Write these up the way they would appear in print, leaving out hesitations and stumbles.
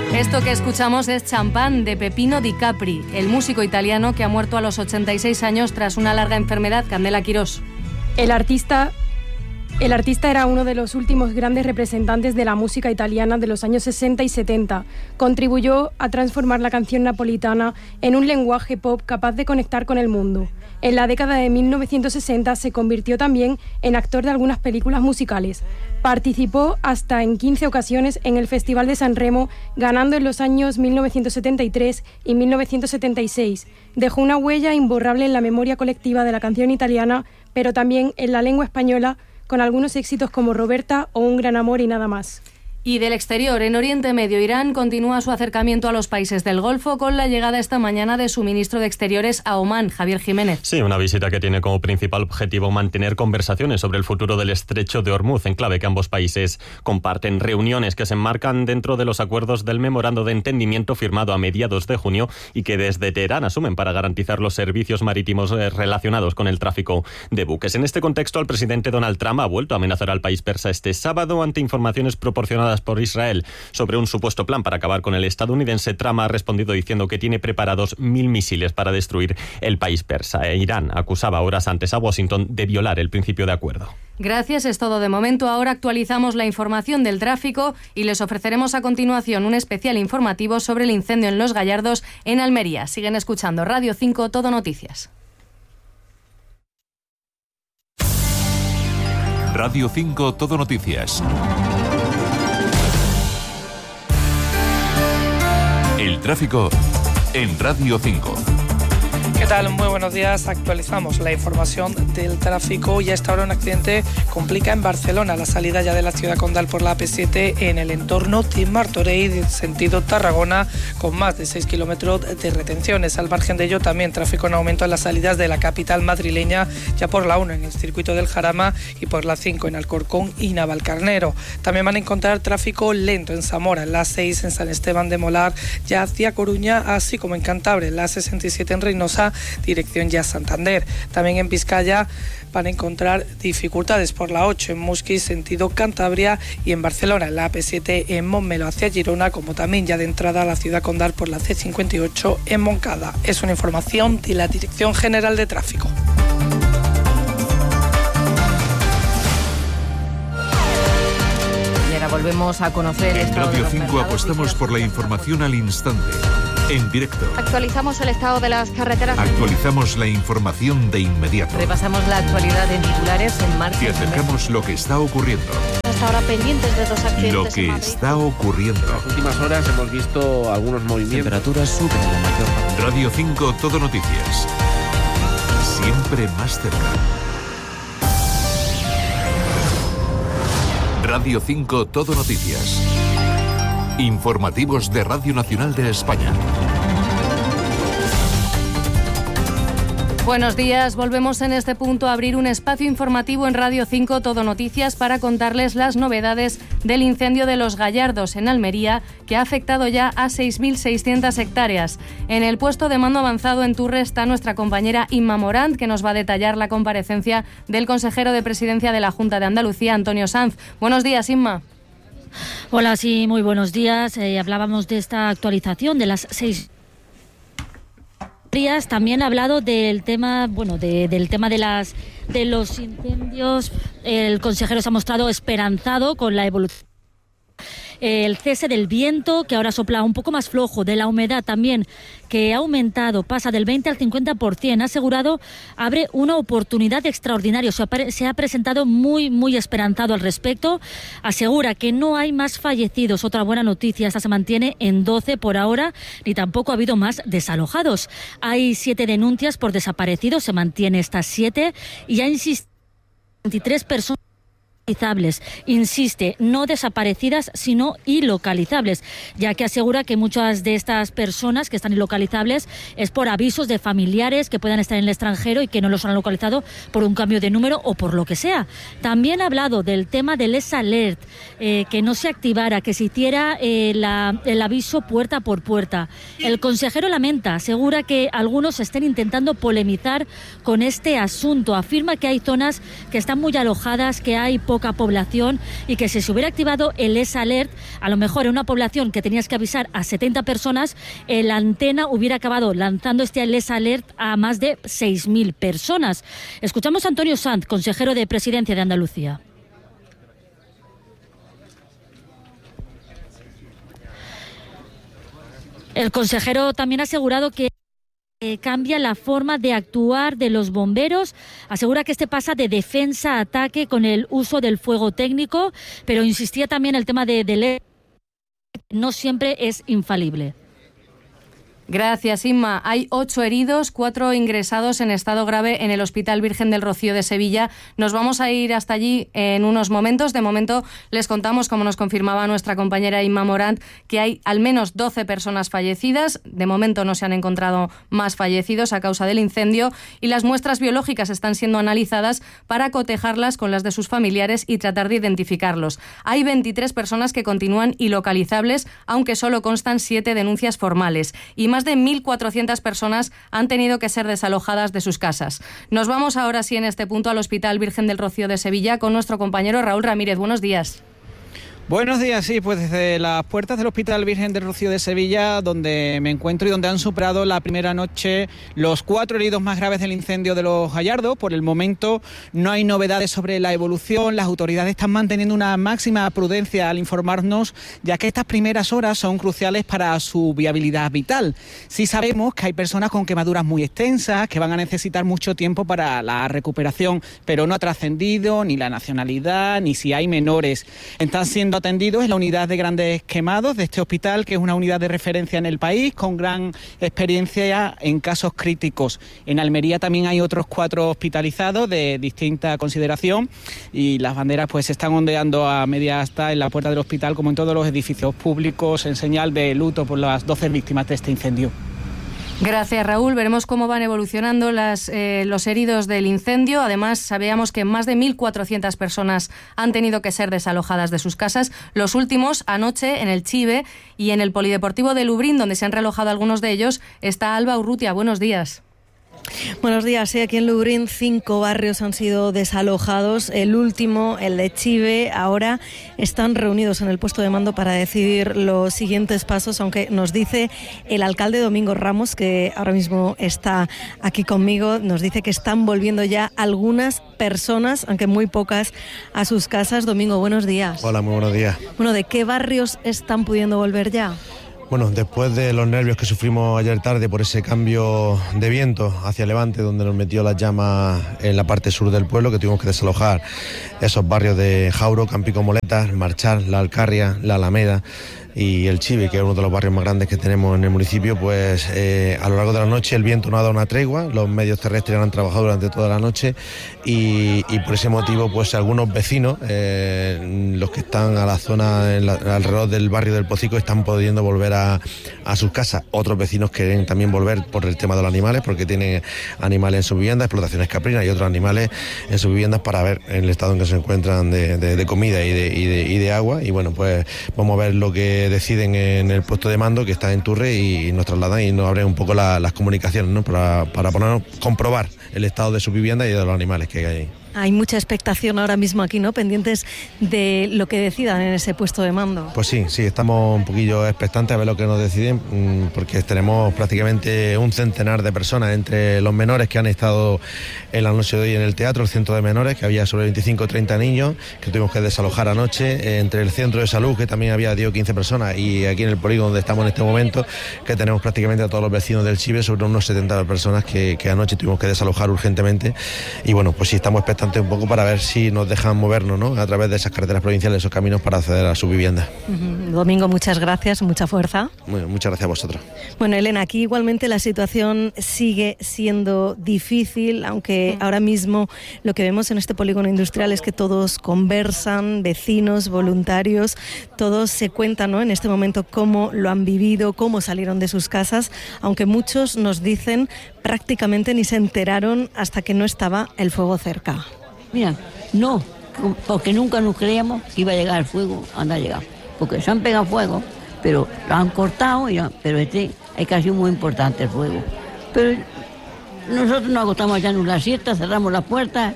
Esto que escuchamos es Champán de Peppino Di Capri, el músico italiano que ha muerto a los 86 años tras una larga enfermedad. Candela Quirós. El artista era uno de los últimos grandes representantes de la música italiana de los años 60 y 70. Contribuyó a transformar la canción napolitana en un lenguaje pop capaz de conectar con el mundo. En la década de 1960 se convirtió también en actor de algunas películas musicales. Participó hasta en 15 ocasiones en el Festival de San Remo, ganando en los años 1973 y 1976. Dejó una huella imborrable en la memoria colectiva de la canción italiana, pero también en la lengua española, con algunos éxitos como Roberta o Un gran amor y nada más. Y del exterior, en Oriente Medio, Irán continúa su acercamiento a los países del Golfo con la llegada esta mañana de su ministro de Exteriores a Omán, Javier Jiménez. Sí, una visita que tiene como principal objetivo mantener conversaciones sobre el futuro del estrecho de Hormuz, enclave que ambos países comparten. Reuniones que se enmarcan dentro de los acuerdos del memorando de entendimiento firmado a mediados de junio y que desde Teherán asumen para garantizar los servicios marítimos relacionados con el tráfico de buques. En este contexto, el presidente Donald Trump ha vuelto a amenazar al país persa este sábado ante informaciones proporcionadas por Israel sobre un supuesto plan para acabar con el estadounidense. Trump ha respondido diciendo que tiene preparados 1.000 misiles para destruir el país persa. Irán acusaba horas antes a Washington de violar el principio de acuerdo. Gracias, es todo de momento. Ahora actualizamos la información del tráfico y les ofreceremos a continuación un especial informativo sobre el incendio en Los Gallardos, en Almería. Siguen escuchando Radio 5 Todo Noticias. Radio 5 Todo Noticias. El tráfico en Radio 5. ¿Qué tal? Muy buenos días. Actualizamos la información del tráfico y a esta hora un accidente complica en Barcelona la salida ya de la ciudad condal por la AP7 en el entorno de Martorell, sentido Tarragona, con más de 6 kilómetros de retenciones. Al margen de ello, también tráfico en aumento en las salidas de la capital madrileña, ya por la 1 en el circuito del Jarama y por la 5 en Alcorcón y Navalcarnero. También van a encontrar tráfico lento en Zamora, en la 6 en San Esteban de Molar, ya hacia Coruña, así como en Cantabria, en la 67 en Reynosa, dirección ya Santander. También en Vizcaya van a encontrar dificultades por la 8 en Musquis, sentido Cantabria, y en Barcelona, en la AP7 en Montmeló hacia Girona, como también ya de entrada a la ciudad condal por la C58 en Moncada. Es una información de la Dirección General de Tráfico. Y ahora volvemos a conocer... En Radio 5 apostamos por la información al instante. En directo. Actualizamos el estado de las carreteras. Actualizamos la información de inmediato. Repasamos la actualidad en titulares en marcha. Y acercamos lo que está ocurriendo. Hasta ahora pendientes de 2 accidentes. Lo que está ocurriendo. En las últimas horas hemos visto algunos movimientos. Temperaturas suben en la mayor parte. Radio 5 Todo Noticias. Siempre más cerca. Radio 5 Todo Noticias. Informativos de Radio Nacional de España. Buenos días, volvemos en este punto a abrir un espacio informativo en Radio 5 Todo Noticias para contarles las novedades del incendio de Los Gallardos en Almería, que ha afectado ya a 6.600 hectáreas. En el puesto de mando avanzado en Turre está nuestra compañera Inma Morant, que nos va a detallar la comparecencia del consejero de Presidencia de la Junta de Andalucía, Antonio Sanz. Buenos días, Inma. Hola, sí, muy buenos días. Hablábamos de esta actualización de las 6 días. También ha hablado del tema, del tema de los incendios. El consejero se ha mostrado esperanzado con la evolución. El cese del viento, que ahora sopla un poco más flojo, de la humedad también, que ha aumentado, pasa del 20 al 50%, ha asegurado, abre una oportunidad extraordinaria. Se ha presentado muy, muy esperanzado al respecto. Asegura que no hay más fallecidos. Otra buena noticia, esta se mantiene en 12 por ahora, ni tampoco ha habido más desalojados. Hay 7 denuncias por desaparecidos, se mantiene estas 7, y ha insistido 23 personas. Insiste, no desaparecidas, sino ilocalizables, ya que asegura que muchas de estas personas que están ilocalizables es por avisos de familiares que puedan estar en el extranjero y que no los han localizado por un cambio de número o por lo que sea. También ha hablado del tema del S-Alert, que no se activara, que se hiciera el aviso puerta por puerta. El consejero lamenta, asegura que algunos estén intentando polemizar con este asunto. Afirma que hay zonas que están muy alojadas, que hay poca poca población y que si se hubiera activado el S-Alert, a lo mejor en una población que tenías que avisar a 70 personas, la antena hubiera acabado lanzando este S-Alert a más de 6.000 personas. Escuchamos a Antonio Sanz, consejero de Presidencia de Andalucía. El consejero también ha asegurado que cambia la forma de actuar de los bomberos. Asegura que este pasa de defensa a ataque con el uso del fuego técnico, pero insistía también el tema de no siempre es infalible. Gracias, Inma. Hay 8 heridos, 4 ingresados en estado grave en el Hospital Virgen del Rocío de Sevilla. Nos vamos a ir hasta allí en unos momentos. De momento les contamos, como nos confirmaba nuestra compañera Inma Morant, que hay al menos 12 personas fallecidas. De momento no se han encontrado más fallecidos a causa del incendio y las muestras biológicas están siendo analizadas para cotejarlas con las de sus familiares y tratar de identificarlos. Hay 23 personas que continúan ilocalizables, aunque solo constan 7 denuncias formales. Y más de 1.400 personas han tenido que ser desalojadas de sus casas. Nos vamos ahora sí en este punto al Hospital Virgen del Rocío de Sevilla con nuestro compañero Raúl Ramírez. Buenos días. Buenos días, sí, pues desde las puertas del Hospital Virgen del Rocío de Sevilla, donde me encuentro y donde han superado la primera noche los 4 heridos más graves del incendio de Los Gallardos. Por el momento no hay novedades sobre la evolución, las autoridades están manteniendo una máxima prudencia al informarnos, ya que estas primeras horas son cruciales para su viabilidad vital. Sí sabemos que hay personas con quemaduras muy extensas, que van a necesitar mucho tiempo para la recuperación, pero no ha trascendido ni la nacionalidad, ni si hay menores. Están siendo atendidos en la unidad de grandes quemados de este hospital, que es una unidad de referencia en el país, con gran experiencia en casos críticos. En Almería también hay otros 4 hospitalizados de distinta consideración y las banderas pues se están ondeando a media asta en la puerta del hospital, como en todos los edificios públicos, en señal de luto por las 12 víctimas de este incendio. Gracias, Raúl. Veremos cómo van evolucionando los heridos del incendio. Además, sabíamos que más de 1.400 personas han tenido que ser desalojadas de sus casas. Los últimos, anoche, en el Chive y en el Polideportivo de Lubrión, donde se han relojado algunos de ellos, está Alba Urrutia. Buenos días. Buenos días. Sí, aquí en Lubrión 5 barrios han sido desalojados. El último, el de Chive, ahora están reunidos en el puesto de mando para decidir los siguientes pasos, aunque nos dice el alcalde Domingo Ramos, que ahora mismo está aquí conmigo, nos dice que están volviendo ya algunas personas, aunque muy pocas, a sus casas. Domingo, buenos días. Hola, muy buenos días. Bueno, ¿de qué barrios están pudiendo volver ya? Bueno, después de los nervios que sufrimos ayer tarde por ese cambio de viento hacia levante, donde nos metió las llamas en la parte sur del pueblo, que tuvimos que desalojar esos barrios de Jauro, Campico Moletas, Marchal, La Alcarria, La Alameda y el Chive, que es uno de los barrios más grandes que tenemos en el municipio. Pues a lo largo de la noche el viento no ha dado una tregua, los medios terrestres han trabajado durante toda la noche y por ese motivo pues algunos vecinos, los que están a la zona alrededor del barrio del Pocico, están pudiendo volver a sus casas. Otros vecinos quieren también volver por el tema de los animales, porque tienen animales en sus viviendas, explotaciones caprinas y otros animales en sus viviendas, para ver en el estado en que se encuentran de comida y de agua. Y bueno, pues vamos a ver lo que deciden en el puesto de mando, que está en Turre, y nos trasladan y nos abren un poco las comunicaciones, ¿no? para comprobar el estado de sus viviendas y de los animales que hay ahí. Hay mucha expectación ahora mismo aquí, ¿no? Pendientes de lo que decidan en ese puesto de mando. Pues sí, estamos un poquillo expectantes a ver lo que nos deciden, porque tenemos prácticamente un centenar de personas, entre los menores que han estado en la noche de hoy en el teatro, el centro de menores, que había sobre 25 o 30 niños, que tuvimos que desalojar anoche, entre el centro de salud, que también había 10 o 15 personas, y aquí en el polígono donde estamos en este momento, que tenemos prácticamente a todos los vecinos del Chive, sobre unos 70 personas que anoche tuvimos que desalojar urgentemente. Y bueno, pues sí, estamos expectantes un poco para ver si nos dejan movernos, ¿no?, a través de esas carreteras provinciales, esos caminos, para acceder a su vivienda. Domingo, muchas gracias, mucha fuerza. Bueno, muchas gracias a vosotros. Bueno, Elena, aquí igualmente la situación sigue siendo difícil, aunque ahora mismo lo que vemos en este polígono industrial es que todos conversan, vecinos, voluntarios, todos se cuentan, ¿no?, en este momento cómo lo han vivido, cómo salieron de sus casas, aunque muchos nos dicen prácticamente ni se enteraron hasta que no estaba el fuego cerca. Mira, no, porque nunca nos creíamos que iba a llegar el fuego, anda a llegar, porque se han pegado fuego, pero lo han cortado, pero es que ha sido muy importante el fuego. Pero nosotros nos acostamos ya en la siesta, cerramos las puertas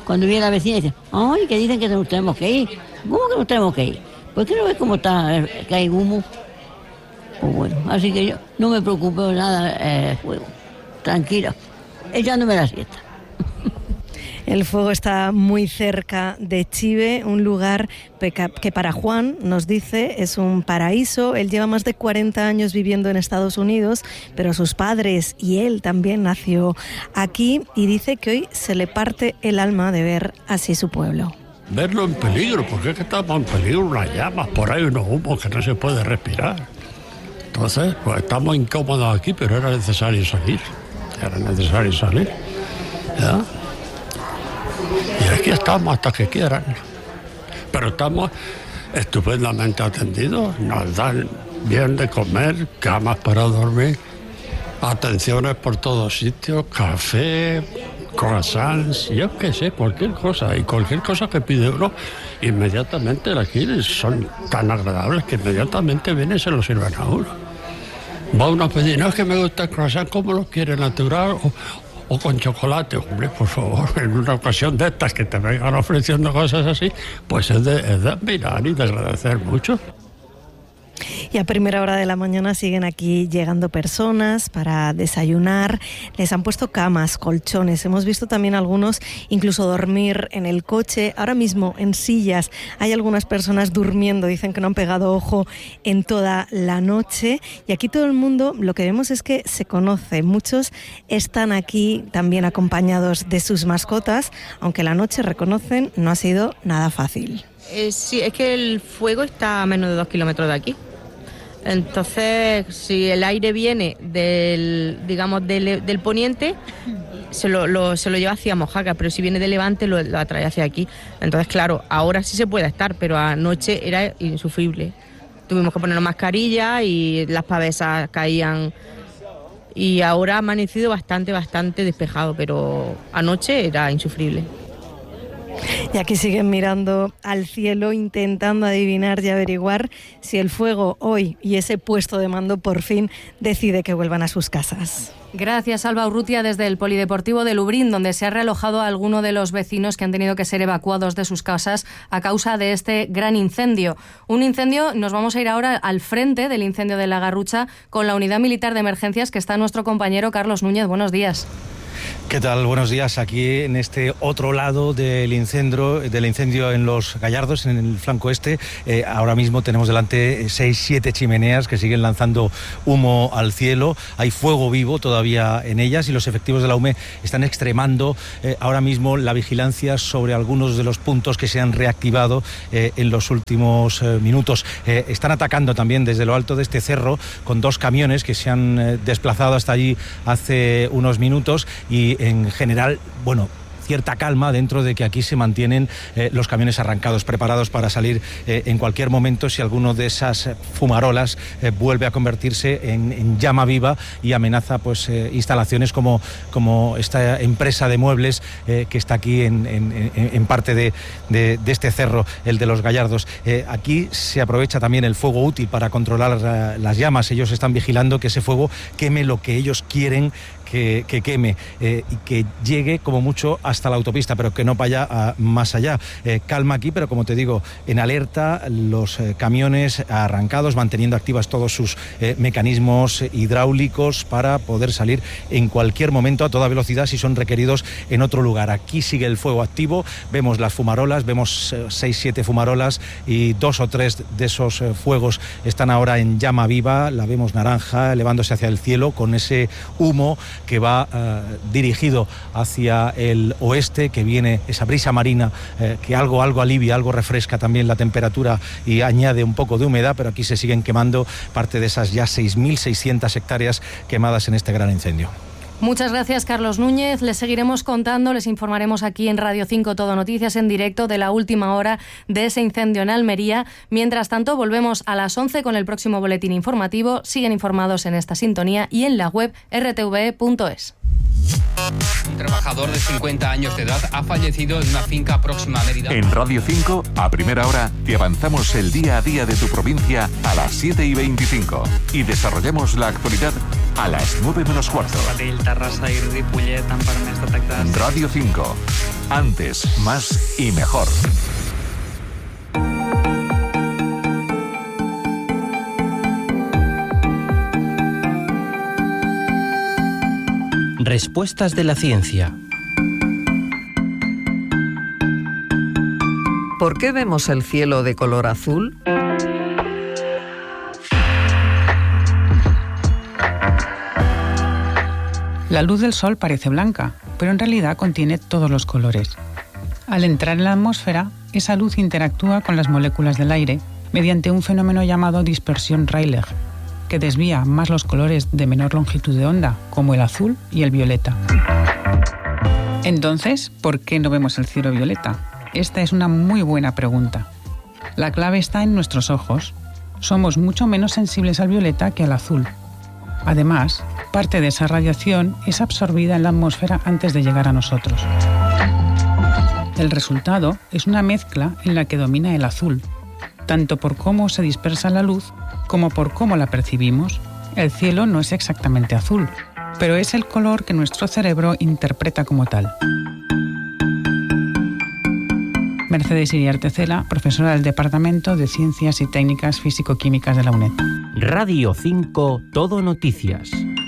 Cuando viene la vecina dice, ay, que dicen que nos tenemos que ir. ¿Cómo que nos tenemos que ir? ¿Por qué no ves cómo está, que hay humo? Pues bueno, así que yo no me preocupo nada fuego. Tranquila, echándome la siesta. El fuego está muy cerca de Chive, un lugar que para Juan, nos dice, es un paraíso. Él lleva más de 40 años viviendo en Estados Unidos, pero sus padres y él también nació aquí, y dice que hoy se le parte el alma de ver así su pueblo. Verlo en peligro, porque es que estamos en peligro, unas llamas, por ahí unos humos que no se puede respirar. Entonces, pues estamos incómodos aquí, pero era necesario salir. ¿Ya? Y aquí estamos hasta que quieran. Pero estamos estupendamente atendidos. Nos dan bien de comer, camas para dormir, atenciones por todos sitios, café, croissants, yo qué sé, cualquier cosa. Y cualquier cosa que pide uno, inmediatamente aquí son tan agradables que inmediatamente vienen y se lo sirven a uno. Va uno a pedir, no es que me gusta el croissant, ¿cómo lo quiere? ¿Natural o con chocolate? Hombre, por favor, en una ocasión de estas que te vengan ofreciendo cosas así, pues es de admirar y de agradecer mucho. Y a primera hora de la mañana siguen aquí llegando personas para desayunar. Les han puesto camas, colchones. Hemos visto también algunos incluso dormir en el coche. Ahora mismo en sillas hay algunas personas durmiendo. Dicen que no han pegado ojo en toda la noche. Y aquí todo el mundo, lo que vemos es que se conoce. Muchos están aquí también acompañados de sus mascotas, aunque la noche, reconocen, no ha sido nada fácil. Sí, es que el fuego está a menos de 2 kilómetros de aquí. Entonces, si el aire viene del poniente, se lo lleva hacia Mojácar, pero si viene de levante lo atrae hacia aquí. Entonces, claro, ahora sí se puede estar, pero anoche era insufrible. Tuvimos que poner mascarilla y las pavesas caían. Y ahora ha amanecido bastante despejado, pero anoche era insufrible. Y aquí siguen mirando al cielo, intentando adivinar y averiguar si el fuego hoy y ese puesto de mando por fin decide que vuelvan a sus casas. Gracias, Alba Urrutia, desde el Polideportivo de Lubrión, donde se ha realojado a alguno de los vecinos que han tenido que ser evacuados de sus casas a causa de este gran incendio. Un incendio, nos vamos a ir ahora al frente del incendio de La Garrucha con la Unidad Militar de Emergencias, que está nuestro compañero Carlos Núñez. Buenos días. ¿Qué tal? Buenos días. Aquí en este otro lado del incendio en Los Gallardos, en el flanco este. Ahora mismo tenemos delante 6-7 chimeneas que siguen lanzando humo al cielo. Hay fuego vivo todavía en ellas y los efectivos de la UME están extremando ahora mismo la vigilancia sobre algunos de los puntos que se han reactivado en los últimos minutos. Están atacando también desde lo alto de este cerro con 2 camiones que se han desplazado hasta allí hace unos minutos. Y en general, bueno, cierta calma dentro de que aquí se mantienen los camiones arrancados, preparados para salir en cualquier momento si alguno de esas fumarolas vuelve a convertirse en llama viva y amenaza pues instalaciones como esta empresa de muebles que está aquí en parte de este cerro, el de Los Gallardos. Aquí se aprovecha también el fuego útil para controlar las llamas. Ellos están vigilando que ese fuego queme lo que ellos quieren que queme y que llegue como mucho hasta la autopista, pero que no vaya más allá. Calma aquí, pero como te digo, en alerta, los camiones arrancados, manteniendo activas todos sus mecanismos hidráulicos para poder salir en cualquier momento a toda velocidad si son requeridos en otro lugar. Aquí sigue el fuego activo, vemos las fumarolas, vemos 6-7 fumarolas y 2 o 3 de esos fuegos están ahora en llama viva, la vemos naranja elevándose hacia el cielo con ese humo que va dirigido hacia el oeste, que viene esa brisa marina que algo alivia, algo refresca también la temperatura y añade un poco de humedad, pero aquí se siguen quemando parte de esas ya 6.600 hectáreas quemadas en este gran incendio. Muchas gracias, Carlos Núñez. Les seguiremos contando, les informaremos aquí en Radio 5 Todo Noticias en directo de la última hora de ese incendio en Almería. Mientras tanto, volvemos a las 11 con el próximo boletín informativo. Siguen informados en esta sintonía y en la web rtv.es. Un trabajador de 50 años de edad ha fallecido en una finca próxima a Mérida. En Radio 5, a primera hora, te avanzamos el día a día de tu provincia a las 7:25 y desarrollamos la actualidad a las 9 menos cuarto. Sabadell, Terrassa i Ripollet han permès detectar... Radio 5, Antes, más y mejor. Respuestas de la ciencia. ¿Por qué vemos el cielo de color azul? La luz del sol parece blanca, pero en realidad contiene todos los colores. Al entrar en la atmósfera, esa luz interactúa con las moléculas del aire mediante un fenómeno llamado dispersión Rayleigh, que desvía más los colores de menor longitud de onda, como el azul y el violeta. Entonces, ¿por qué no vemos el cielo violeta? Esta es una muy buena pregunta. La clave está en nuestros ojos. Somos mucho menos sensibles al violeta que al azul. Además, parte de esa radiación es absorbida en la atmósfera antes de llegar a nosotros. El resultado es una mezcla en la que domina el azul, tanto por cómo se dispersa la luz como por cómo la percibimos. El cielo no es exactamente azul, pero es el color que nuestro cerebro interpreta como tal. Mercedes Iriarte Cela, profesora del Departamento de Ciencias y Técnicas Físico-Químicas de la UNED. Radio 5 Todo Noticias.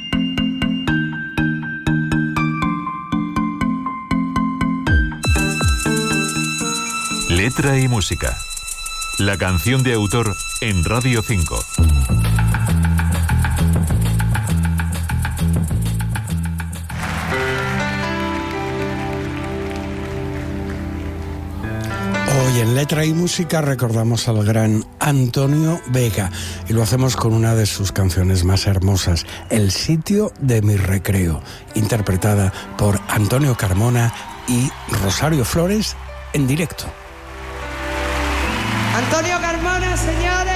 Letra y música. La canción de autor en Radio 5. Hoy en Letra y Música recordamos al gran Antonio Vega y lo hacemos con una de sus canciones más hermosas, El sitio de mi recreo, interpretada por Antonio Carmona y Rosario Flores en directo. Antonio Carmona, señores.